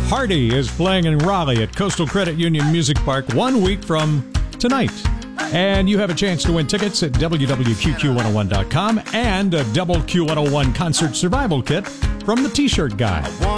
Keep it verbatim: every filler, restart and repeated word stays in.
Hardy is playing in Raleigh at Coastal Credit Union Music Park one week from tonight. And you have a chance to win tickets at W W Q Q one oh one dot com and a double Q one oh one concert survival kit from the T-Shirt Guy.